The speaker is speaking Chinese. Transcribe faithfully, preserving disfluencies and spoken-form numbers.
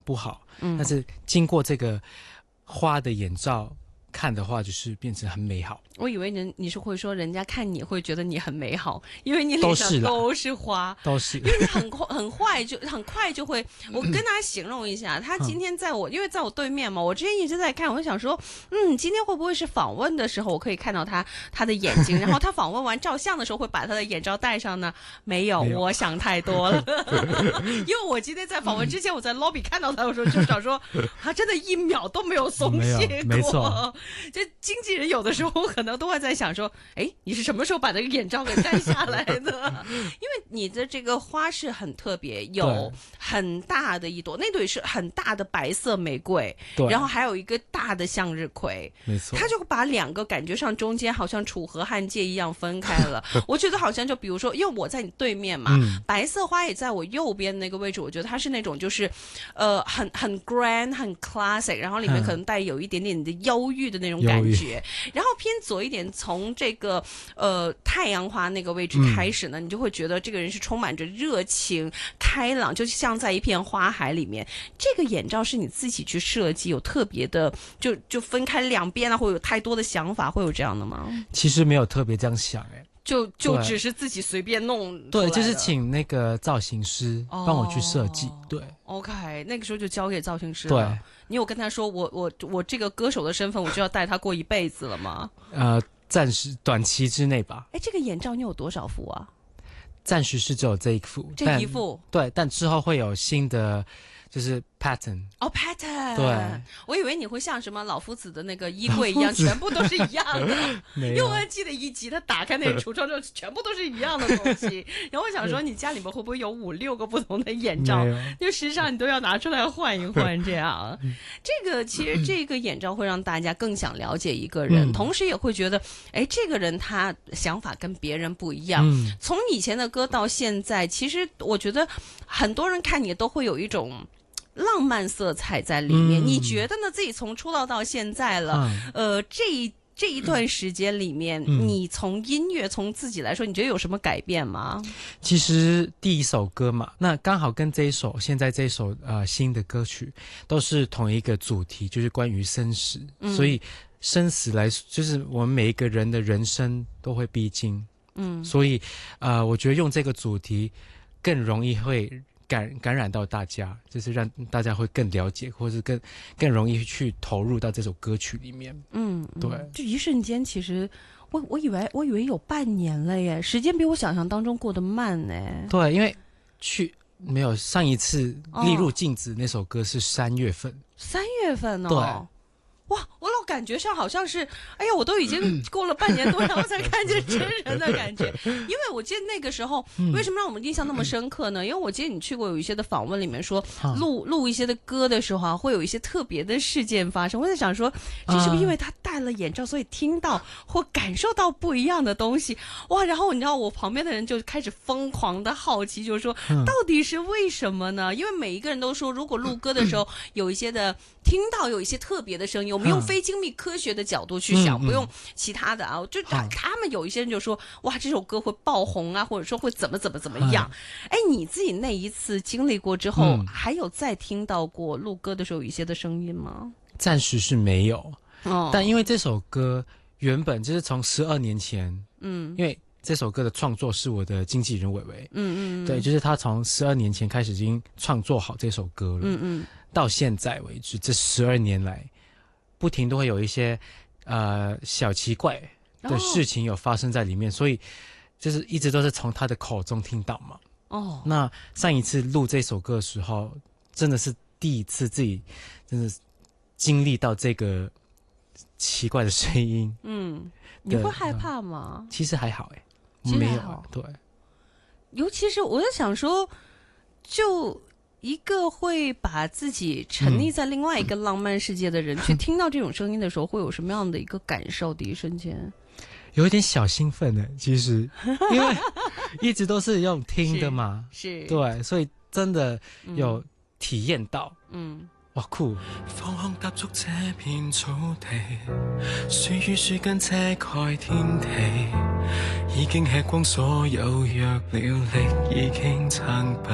不好，嗯，但是经过这个花的眼罩看的话，就是变成很美好。 我以为人你是会说人家看你会觉得你很美好，因为你脸上都是花， 都是， 因为你很快很快就很快就会。我跟大家形容一下，他今天在我、嗯、因为在我对面嘛，我之前一直在看，我就想说，嗯，今天会不会是访问的时候我可以看到他他的眼睛，然后他访问完照相的时候会把他的眼罩戴上呢？没有，没有，我想太多了。因为我今天在访问之前，我在 lobby 看到他的时候就想说，他真的一秒都没有松懈过。 没错， 就经纪人有的时候可能都会在想说，哎，你是什么时候把这个眼罩给摘下来的？因为你的这个花是很特别，有很大的一朵，那朵是很大的白色玫瑰，然后还有一个大的向日葵， 没错， 他就把两个感觉上中间好像楚河汉界一样分开了。我觉得好像就比如说，因为我在你对面嘛，嗯、白色花也在我右边那个位置，我觉得它是那种就是呃很很 grand 很 classic， 然后里面可能带有一点点的忧郁的那种感觉，然后偏左一点，从这个呃太阳花那个位置开始呢、嗯、你就会觉得这个人是充满着热情开朗，就像在一片花海里面。这个眼罩是你自己去设计，有特别的就就分开两边啊，会有太多的想法，会有这样的吗？ 其实没有特别这样想，哎， 就就只是自己随便弄。 对，就是请那个造型师帮我去设计、哦、对 OK， 那个时候就交给造型师了。 对， 你有跟他说我我我这个歌手的身份我就要带他过一辈子了吗？ 呃暂时短期之内吧。 哎，这个眼罩你有多少副啊？ 暂时是只有这一副， 这一副。 对，但之后会有新的就是 pattern。 哦 pattern， 对，我以为你会像什么老夫子的那个衣柜一样全部都是一样的。因为我记得一集他打开那个橱窗之后全部都是一样的东西。然后我想说你家里面会不会有五六个不同的眼罩，因为实际上你都要拿出来换一换这样。这个其实这个眼罩会让大家更想了解一个人、嗯、同时也会觉得哎，这个人他想法跟别人不一样、嗯、从以前的歌到现在，其实我觉得很多人看你都会有一种浪漫色彩在里面、嗯、你觉得呢？自己从出道到现在了、嗯、呃，这一这一段时间里面、嗯、你从音乐从自己来说你觉得有什么改变吗？ 其实第一首歌嘛，那刚好跟这一首现在这一首呃新的歌曲都是同一个主题，就是关于生死、嗯、所以生死来就是我们每一个人的人生都会必经，嗯，所以呃我觉得用这个主题更容易会感感染到大家，就是让大家会更了解，或是更更容易去投入到这首歌曲里面。嗯，对， 就一瞬间，其实我我以为我以为有半年了耶，时间比我想象当中过得慢呢。 对，因为去没有上一次列入镜子那首歌是三月份， 三、哦、月份哦。 对。 哇，我老感觉上好像是，哎呀，我都已经过了半年多，然后才看见真人的感觉。因为我记得那个时候，为什么让我们印象那么深刻呢？因为我记得你去过有一些的访问里面说，录录一些的歌的时候啊，会有一些特别的事件发生。我在想说，这是不是因为他戴了眼罩，所以听到或感受到不一样的东西？哇，然后你知道我旁边的人就开始疯狂的好奇，就是说，到底是为什么呢？因为每一个人都说，如果录歌的时候有一些的听到有一些特别的声音，我们用非精密科学的角度去想、嗯、不用其他的啊，就他他们有一些人就说哇这首歌会爆红啊，或者说会怎么怎么怎么样。哎，你自己那一次经历过之后、嗯、还有再听到过录歌的时候有一些的声音吗？ 暂时是没有、哦、但因为这首歌原本就是从十二年前，嗯，因为这首歌的创作是我的经纪人伟伟，嗯嗯，对，就是他从十二年前开始已经创作好这首歌了，嗯嗯，到现在为止这十二年来不停都会有一些呃小奇怪的事情有发生在里面、哦、所以就是一直都是从他的口中听到嘛。哦，那上一次录这首歌的时候真的是第一次自己真的经历到这个奇怪的声音。嗯， 你会害怕吗？ 其实还好哎，没有，对。 尤其是我在想说，就一个会把自己沉溺在另外一个浪漫世界的人、嗯、去听到这种声音的时候会有什么样的一个感受？第一瞬间有一点小兴奋呢，其实因为一直都是用听的嘛， 是，是对，所以真的有体验到，嗯，哇酷！ 放空踏足這片草地，樹與樹間遮蓋天地，已經吃光所有藥了，力已經撐不